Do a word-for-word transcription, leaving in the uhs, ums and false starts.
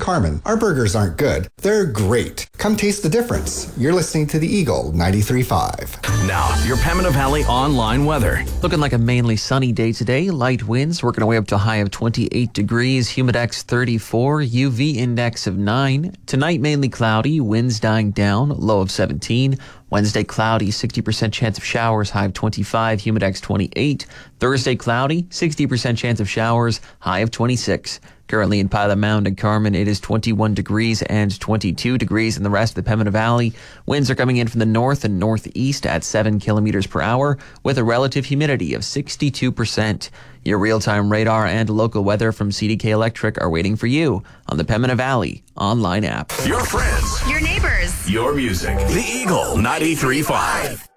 Carmen. Our burgers aren't good. They're great. Come taste the difference. You're listening to the Eagle ninety-three point five. Now, your Pembina Valley online weather. Looking like a mainly sunny day today. Light winds working our way up to a high of twenty-eight degrees. Humidex thirty-four. U V index of nine. Tonight, mainly cloudy. Winds dying down. Low of seventeen. Wednesday, cloudy, sixty percent chance of showers, high of twenty-five, humidex twenty-eight. Thursday, cloudy, sixty percent chance of showers, high of twenty-six. Currently in Pilot Mound and Carmen, it is twenty-one degrees and twenty-two degrees in the rest of the Pembina Valley. Winds are coming in from the north and northeast at seven kilometers per hour with a relative humidity of sixty-two percent. Your real-time radar and local weather from C D K Electric are waiting for you on the Pembina Valley online app. Your friends. Your neighbors. Your music. The Eagle ninety-three point five.